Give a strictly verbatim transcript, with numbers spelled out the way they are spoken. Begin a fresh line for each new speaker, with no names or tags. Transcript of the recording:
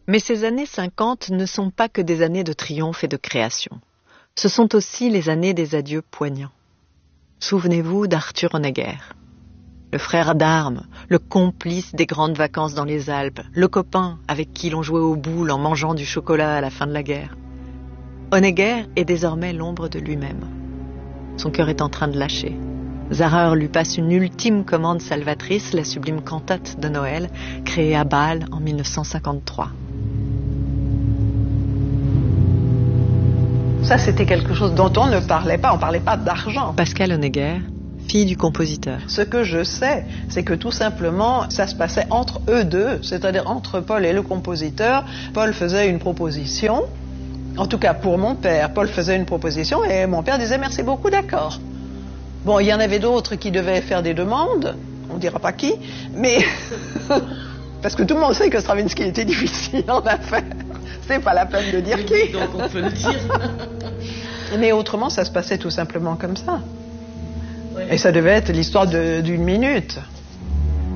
Mais ces années cinquante ne sont pas que des années de triomphe et de création. Ce sont aussi les années des adieux poignants. Souvenez-vous d'Arthur Honegger, le frère d'armes, le complice des grandes vacances dans les Alpes, le copain avec qui l'on jouait aux boules en mangeant du chocolat à la fin de la guerre. Honegger est désormais l'ombre de lui-même. Son cœur est en train de lâcher. Zarer lui passe une ultime commande salvatrice, la sublime cantate de Noël, créée à Bâle en mille neuf cent cinquante-trois.
Ça, c'était quelque chose dont on ne parlait pas, on ne parlait pas d'argent.
Pascale Honegger, fille du compositeur.
Ce que je sais, c'est que tout simplement, ça se passait entre eux deux, c'est-à-dire entre Paul et le compositeur. Paul faisait une proposition, en tout cas pour mon père, Paul faisait une proposition et mon père disait merci beaucoup, d'accord. Bon, il y en avait d'autres qui devaient faire des demandes, on ne dira pas qui, mais parce que tout le monde sait que Stravinsky était difficile en affaires. C'est pas la peine de dire qui.
Donc on peut le dire.
Mais autrement, ça se passait tout simplement comme ça. Ouais. Et ça devait être l'histoire d'une minute.